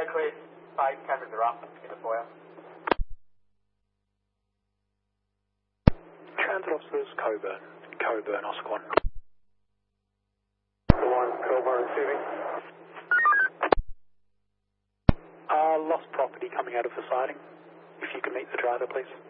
clear. Side cameras are up in the foyer. Transit officers, Coburn. Coburn, Oscar 1. The 1, Coburn receiving. Lost property coming out of the siding. If you can meet the driver, please.